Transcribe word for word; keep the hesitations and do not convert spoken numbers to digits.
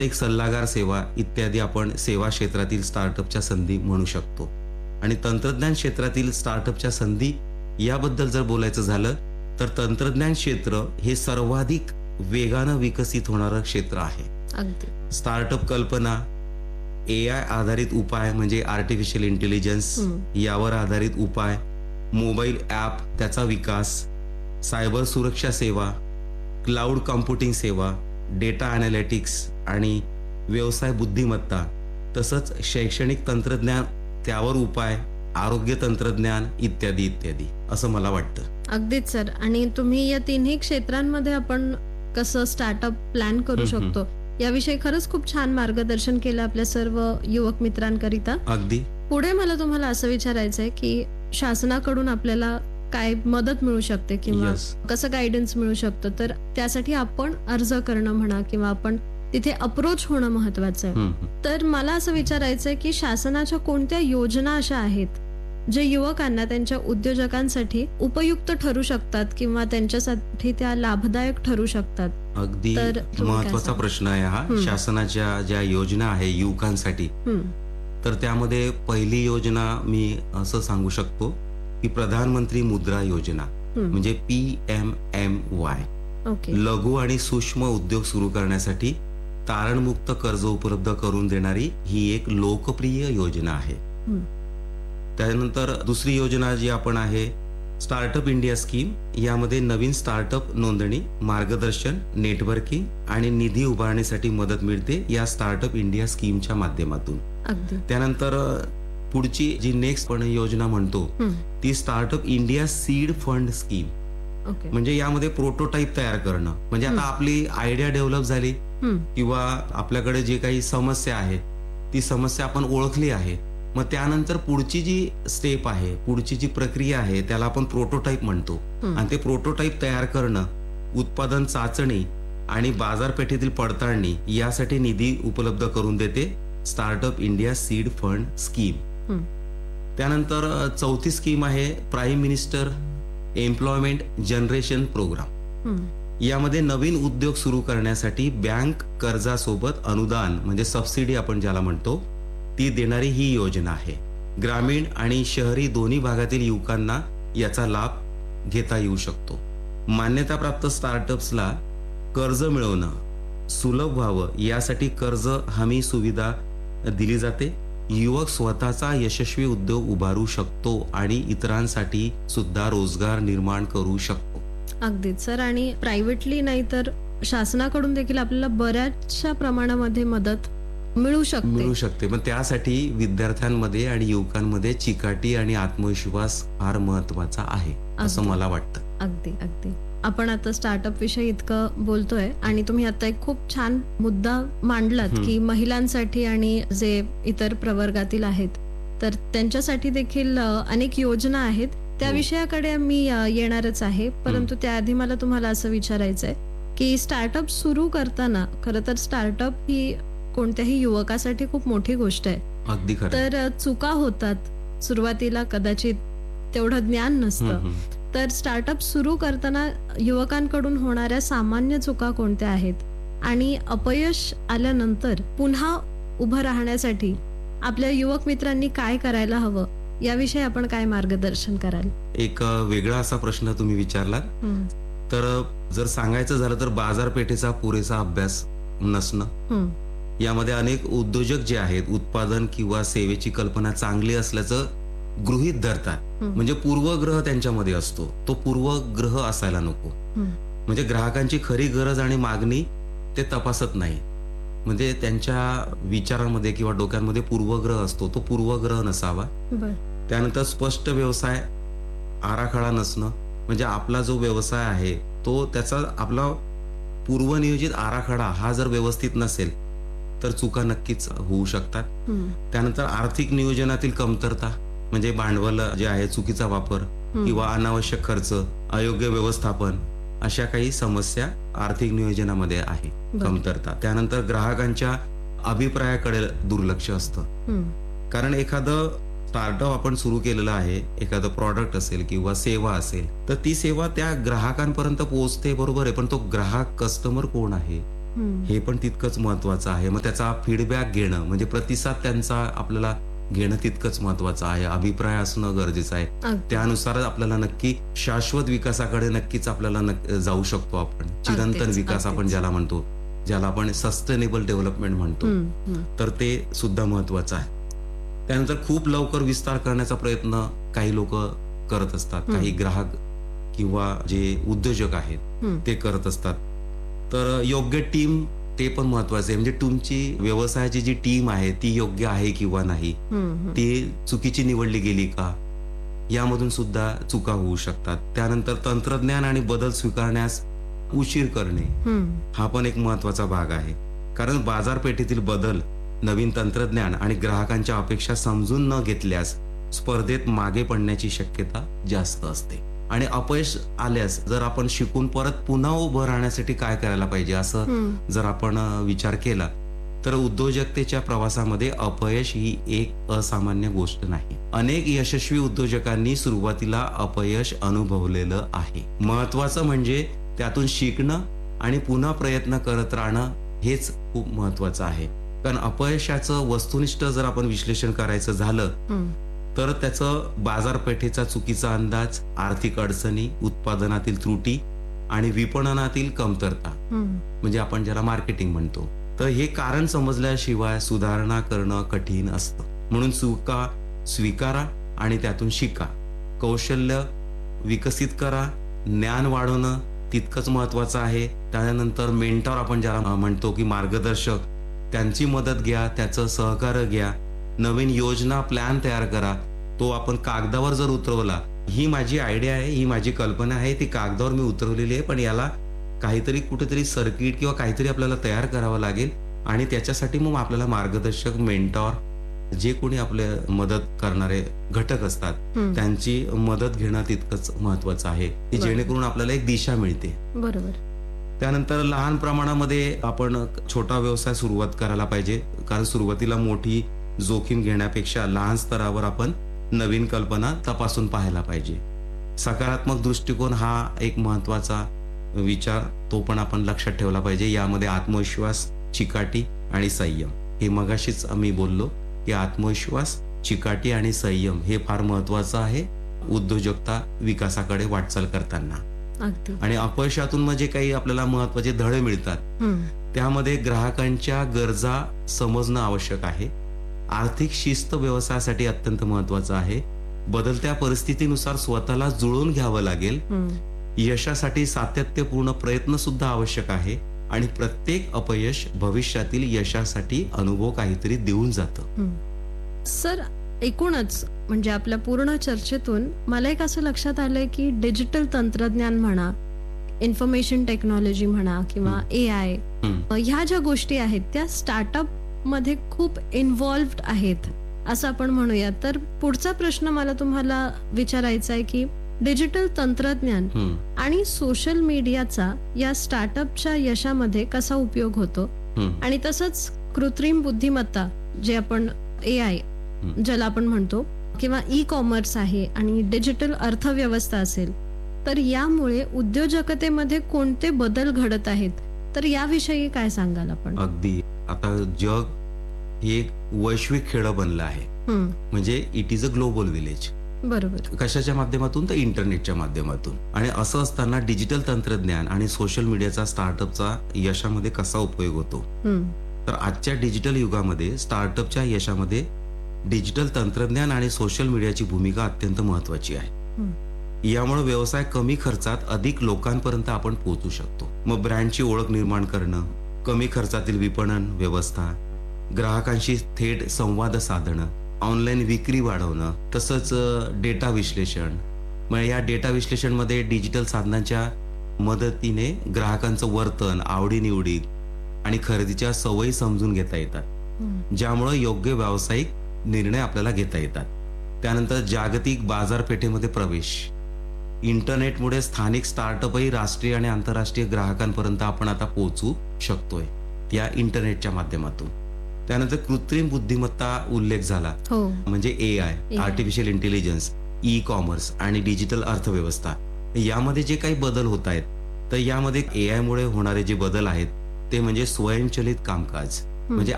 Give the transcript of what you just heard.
एक सल्लागार सेवा इत्यादी आपण सेवा क्षेत्रातील स्टार्टअपच्या संधी म्हणू शकतो. आणि तंत्रज्ञान क्षेत्रातील स्टार्टअपच्या संधी याबद्दल जर बोलायचं झालं तर तंत्रज्ञान क्षेत्र हे सर्वाधिक वेगानं विकसित होणारं क्षेत्र आहे. अगदी. स्टार्टअप कल्पना, ए आय आधारित उपाय म्हणजे आर्टिफिशियल इंटेलिजन्स यावर आधारित उपाय, मोबाईल ॲप त्याचा विकास, सायबर सुरक्षा सेवा, क्लाउड कॉम्प्युटिंग सेवा, डेटा अॅनालिटिक्स आणि व्यवसाय बुद्धिमत्ता, तसंच शैक्षणिक तंत्रज्ञान त्यावर उपाय, आरोग्य तंत्रज्ञान इत्यादी इत्यादी असं मला वाटतं. अगदीच सर. आणि तुम्ही या तिन्ही क्षेत्रांमध्ये आपण कसं स्टार्टअप प्लॅन करू शकतो याविषयी खरंच खूप छान मार्गदर्शन केलं आपल्या सर्व युवक मित्रांकरिता. अगदी. पुढे मला तुम्हाला असं विचारायचंय की शासनाकडून आपल्याला काय मदत मिळू शकते किंवा Yes. कसं गायडन्स मिळू शकतं, तर त्यासाठी आपण अर्ज करणं म्हणा किंवा आपण तिथे अप्रोच होणं महत्वाचं आहे. हम्म. तर मला असं विचारायचंय की शासनाच्या कोणत्या योजना अशा आहेत जे युवकांना त्यांच्या उद्योजकांसाठी उपयुक्त ठरू शकतात किंवा त्यांच्यासाठी त्या लाभदायक ठरू शकतात? अगदी तर तुम्ही काय महत्वाचा सांगाल? प्रश्न आहे हा. हम्म. शासनाच्या ज्या योजना आहे युवकांसाठी, हम्म, तर त्यामध्ये पहिली योजना मी असं सांगू शकतो की प्रधानमंत्री मुद्रा योजना हम्म. म्हणजे P M M Y. Okay. लघु आणि सूक्ष्म उद्योग सुरू करण्यासाठी तारणमुक्त कर्ज उपलब्ध करून देणारी ही एक लोकप्रिय योजना आहे. हम्म. त्यानंतर दुसरी योजना जी आपण आहे स्टार्टअप इंडिया स्कीम. यामध्ये नवीन स्टार्टअप नोंदणी, मार्गदर्शन, नेटवर्किंग आणि निधी उभारण्यासाठी मदत मिळते या स्टार्टअप इंडिया स्कीमच्या माध्यमातून. अगदी. त्यानंतर पुढची जी नेक्स्ट पण योजना म्हणतो हम्म. ती startup India seed fund scheme. Okay. म्हणजे यामध्ये प्रोटोटाईप तयार करणं, म्हणजे आता आपली आयडिया डेव्हलप झाली हम्म. किंवा आपल्याकडे जे काही समस्या आहे ती समस्या आपण ओळखली आहे, मग त्यानंतर पुढची जी स्टेप आहे, पुढची जी प्रक्रिया आहे त्याला आपण प्रोटोटाईप म्हणतो. हम्म. आणि ते प्रोटोटाईप तयार करणं, उत्पादन चाचणी आणि बाजारपेठेतील पडताळणी यासाठी निधी उपलब्ध करून देते startup India seed fund scheme. हम्म. त्यानंतर अ, चौथी स्कीम आहे prime minister employment generation programme. हम्म. यामध्ये नवीन उद्योग सुरू करण्यासाठी बँक कर्जासोबत अनुदान म्हणजे सबसिडी आपण ज्याला म्हणतो ती देणारी ही योजना आहे. ग्रामीण आणि शहरी दोन्ही भागातील युवकांना याचा लाभ घेता येऊ शकतो. मान्यताप्राप्त स्टार्टअप्सला कर्ज मिळवणं सुलभ व्हावं यासाठी कर्ज हमी सुविधा दिली जाते. युवक स्वतःचा यशस्वी उद्योग उभारू शकतो आणि इतरांसाठी सुद्धा रोजगार निर्माण करू शकतो. अगदीच सर. आणि प्रायव्हेटली नाही तर शासनाकडून देखील आपल्याला बऱ्याचशा प्रमाणामध्ये मदत मिळू शकते. मिळू शकते. पण त्यासाठी विद्यार्थ्यांमध्ये आणि युवकांमध्ये चिकाटी आणि आत्मविश्वास फार महत्वाचा आहे असं अगदी. मला वाटतं. अगदी अगदी. आपण आता स्टार्टअप विषयी इतकं बोलतोय आणि तुम्ही आता एक खूप छान मुद्दा मांडलात हम्म. की महिलांसाठी आणि जे इतर प्रवर्गातील आहेत तर त्यांच्यासाठी देखील अ, अनेक योजना आहेत. त्या हो. विषयाकडे मी अ, येणारच आहे, परंतु त्याआधी मला तुम्हाला असं विचारायचंय की स्टार्टअप सुरू करताना खरं तर स्टार्टअप ही कोणत्याही युवकासाठी खूप मोठी गोष्ट आहे. अगदी खरं. तर अ, चुका होतात सुरुवातीला, कदाचित तेवढं ज्ञान नसतं. हम्म, हम्म. तर स्टार्टअप सुरू करताना युवकांकडून होणाऱ्या सामान्य चुका कोणत्या आहेत आणि अपयश आल्यानंतर पुन्हा उभं राहण्यासाठी आपल्या युवक मित्रांनी काय करायला हवं याविषयी आपण काय मार्गदर्शन कराल? एक अ, वेगळा असा प्रश्न तुम्ही विचारलात. हम्म. तर अ, जर सांगायचं झालं तर बाजारपेठेचा पुरेसा अभ्यास नसणं. हम्म. यामध्ये अनेक उद्योजक जे आहेत उत्पादन किंवा सेवेची कल्पना चांगली असल्याचं गृहीत धरतात. हम्म. म्हणजे पूर्वग्रह त्यांच्यामध्ये असतो. तो पूर्वग्रह असायला नको. हम्म. म्हणजे ग्राहकांची खरी गरज आणि मागणी ते तपासत नाही. म्हणजे त्यांच्या विचारांमध्ये किंवा डोक्यांमध्ये पूर्वग्रह असतो, तो पूर्वग्रह नसावा. बर. त्यानंतर स्पष्ट व्यवसाय आराखडा नसणं. म्हणजे आपला जो व्यवसाय आहे तो त्याचा आपला पूर्वनियोजित आराखडा हा जर व्यवस्थित नसेल तर चुका नक्कीच होऊ शकतात. हम्म. त्यानंतर आर्थिक नियोजनातील कमतरता म्हणजे भांडवल जे आहे चुकीचा वापर हम्म. किंवा अनावश्यक खर्च, अयोग्य व्यवस्थापन अशा काही समस्या आर्थिक नियोजनामध्ये आहे, बरं. कमतरता. त्यानंतर ग्राहकांच्या अभिप्रायाकडे दुर्लक्ष असतं. हम्म. कारण एखादं स्टार्टअप आपण सुरू केलेलं आहे, एखादं प्रॉडक्ट असेल किंवा सेवा असेल तर ती सेवा त्या ग्राहकांपर्यंत पोहोचते, बरोबर आहे, पण तो ग्राहक कस्टमर कोण आहे हम्म. हे पण तितकंच महत्वाचं आहे. मग त्याचा फीडबॅक घेणं म्हणजे प्रतिसाद त्यांचा आपल्याला घेणं तितकंच महत्वाचं आहे. अभिप्राय असणं गरजेचं आहे. अगदी. त्यानुसार आपल्याला नक्की शाश्वत विकासाकडे नक्कीच आपल्याला नक्क- जाऊ शकतो आपण. चिरंतन अगदीच, विकास आपण अगदीच. ज्याला म्हणतो, ज्याला आपण सस्टेनेबल डेव्हलपमेंट म्हणतो, हम्म, हम्म. तर ते सुद्धा महत्वाचं आहे. त्यानंतर खूप लवकर विस्तार करण्याचा प्रयत्न काही लोक करत असतात, हम्म. काही ग्राहक किंवा जे उद्योजक आहेत हम्म. ते करत असतात. तर योग्य टीम ते पण महत्वाचं आहे. म्हणजे तुमची व्यवसायाची जी टीम आहे ती योग्य आहे किंवा नाही, हम्म, हम्म. ती चुकीची निवडली गेली का, यामधून सुद्धा चुका होऊ शकतात. त्यानंतर तंत्रज्ञान आणि बदल स्वीकारण्यास उशीर करणे हम्म. हा पण एक महत्वाचा भाग आहे. कारण बाजारपेठेतील बदल, नवीन तंत्रज्ञान आणि ग्राहकांच्या अपेक्षा समजून न घेतल्यास स्पर्धेत मागे पडण्याची शक्यता जास्त असते. आणि अपयश आल्यास जर आपण शिकून परत पुन्हा उभं राहण्यासाठी काय करायला पाहिजे असं हम्म. जर आपण अ, विचार केला तर उद्योजकतेच्या प्रवासामध्ये अपयश ही एक असामान्य गोष्ट नाही. अनेक यशस्वी उद्योजकांनी सुरुवातीला अपयश अनुभवलेलं आहे. महत्वाचं म्हणजे त्यातून शिकणं आणि पुन्हा प्रयत्न करत राहणं हेच खूप महत्वाचं आहे. कारण अपयशाचं वस्तुनिष्ठ जर आपण विश्लेषण करायचं झालं हम्म. तर त्याचं बाजारपेठेचा चुकीचा अंदाज, आर्थिक अडचणी, उत्पादनातील त्रुटी आणि विपणनातील कमतरता हम्म. म्हणजे आपण ज्याला मार्केटिंग म्हणतो, तर हे कारण समजल्याशिवाय सुधारणा करणं कठीण असतं. म्हणून चुका स्वीकारा आणि त्यातून शिका. कौशल्य विकसित करा. ज्ञान वाढवणं तितकंच महत्वाचं आहे. त्यानंतर मेंटॉर आपण ज्याला म्हणतो की मार्गदर्शक, त्यांची मदत घ्या, त्याचं सहकार्य घ्या. नवीन योजना प्लॅन तयार करा. तो आपण कागदावर जर उतरवला, ही माझी आयडिया आहे, ही माझी कल्पना आहे, ती कागदावर मी उतरवलेली आहे, पण याला काहीतरी कुठेतरी सर्किट किंवा काहीतरी आपल्याला तयार करावं लागेल आणि त्याच्यासाठी मग आपल्याला मार्गदर्शक, मेंटॉर, जे कोणी आपले मदत करणारे घटक असतात हम्म. त्यांची मदत घेणं तितकंच महत्वाचं आहे की बरं. जेणेकरून आपल्याला एक दिशा मिळते. बरोबर. त्यानंतर लहान प्रमाणामध्ये आपण छोटा व्यवसाय सुरुवात करायला पाहिजे. कारण सुरुवातीला मोठी जोखीम घेण्यापेक्षा लहान स्तरावर आपण नवीन कल्पना तपासून पाहायला पाहिजे. सकारात्मक दृष्टिकोन हा एक महत्वाचा विचार, तो पण आपण लक्षात ठेवला पाहिजे. यामध्ये आत्मविश्वास, चिकाटी आणि संयम, हे मगाशीच आम्ही बोललो की आत्मविश्वास, चिकाटी आणि संयम हे फार महत्वाचं आहे उद्योजकता विकासाकडे वाटचाल करताना. अगदी. आणि अपयशातून म्हणजे काही आपल्याला महत्वाचे धडे मिळतात. हम्म. त्यामध्ये ग्राहकांच्या गरजा समजणं आवश्यक आहे. आर्थिक शिस्त व्यवसायासाठी अत्यंत महत्वाचं आहे. बदलत्या परिस्थितीनुसार स्वतःला जुळवून घ्यावं लागेल. हम्म. यशासाठी सातत्यपूर्ण प्रयत्न सुद्धा आवश्यक आहे आणि प्रत्येक अपयश भविष्यातील यशासाठी अनुभव काहीतरी देऊन जातं. हम्म. सर, एकूणच म्हणजे आपल्या पूर्ण चर्चेतून मला एक असं लक्षात आलंय की डिजिटल तंत्रज्ञान म्हणा, इन्फॉर्मेशन टेक्नॉलॉजी म्हणा किंवा ए आय, हम्म. ह्या ज्या गोष्टी आहेत त्या स्टार्टअप मध्ये खूप इन्व्हॉल्व्ड आहेत असं आपण म्हणूया. तर पुढचा प्रश्न मला तुम्हाला विचारायचा आहे की डिजिटल तंत्रज्ञान हम्म. आणि सोशल मीडियाचा या स्टार्टअपच्या यशामध्ये कसा उपयोग होतो, हम्म. आणि तसंच कृत्रिम बुद्धिमत्ता जे आपण ए आय ज्याला आपण म्हणतो, किंवा ई कॉमर्स आहे आणि डिजिटल अर्थव्यवस्था असेल, तर यामुळे उद्योजकतेमध्ये कोणते बदल घडत आहेत, तर याविषयी काय सांगाल आपण? अगदी. आता जग हे एक वैश्विक खेळं बनलं आहे. हम्म. म्हणजे it is a global village. बरोबर. कशाच्या माध्यमातून? तर इंटरनेटच्या माध्यमातून. आणि असं असताना डिजिटल तंत्रज्ञान आणि सोशल मीडियाचा स्टार्टअपचा यशामध्ये कसा उपयोग होतो? हम्म. तर आजच्या डिजिटल युगामध्ये स्टार्टअपच्या यशामध्ये डिजिटल तंत्रज्ञान आणि सोशल मीडियाची भूमिका अत्यंत महत्वाची आहे. हम्म. यामुळे व्यवसाय कमी खर्चात अधिक लोकांपर्यंत आपण पोहोचू शकतो. मग ब्रँडची ओळख निर्माण करणं, कमी खर्चातील विपणन व्यवस्था, ग्राहकांशी थेट संवाद साधणं, ऑनलाईन विक्री वाढवणं, तसंच डेटा विश्लेषण. मग या डेटा विश्लेषणमध्ये डिजिटल साधनांच्या मदतीने ग्राहकांचं वर्तन, आवडीनिवडी आणि खरेदीच्या सवयी समजून घेता येतात, हम्म. ज्यामुळे योग्य व्यावसायिक निर्णय आपल्याला घेता येतात. त्यानंतर जागतिक बाजारपेठेमध्ये प्रवेश. इंटरनेटमुळे स्थानिक स्टार्टअपही राष्ट्रीय आणि आंतरराष्ट्रीय ग्राहकांपर्यंत आपण आता पोहोचू शकतोय या इंटरनेटच्या माध्यमातून. त्यानंतर कृत्रिम बुद्धिमत्ता उल्लेख झाला, हो. म्हणजे ए I, A I. Artificial intelligence, e commerce आणि डिजिटल अर्थव्यवस्था. यामध्ये जे काही बदल होत आहेत, तर यामध्ये ए आय मुळे होणारे जे बदल आहेत ते म्हणजे स्वयंचलित कामकाज. म्हणजे